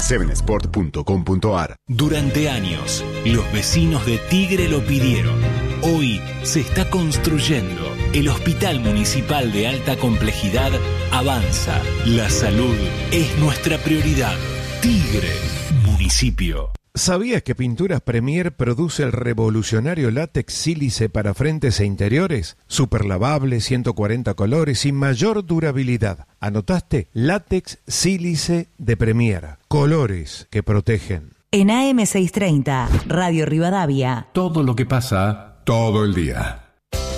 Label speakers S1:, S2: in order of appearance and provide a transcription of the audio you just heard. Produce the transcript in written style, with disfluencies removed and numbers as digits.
S1: 7sport.com.ar.
S2: Durante años, los vecinos de Tigre lo pidieron. Hoy se está construyendo. El Hospital Municipal de Alta Complejidad avanza. La salud es nuestra prioridad. Tigre, municipio.
S3: ¿Sabías que Pinturas Premier produce el revolucionario látex sílice para frentes e interiores? Super lavable, 140 colores y mayor durabilidad. ¿Anotaste? Látex sílice de Premier. Colores que protegen.
S4: En AM630, Radio Rivadavia.
S5: Todo lo que pasa todo el día.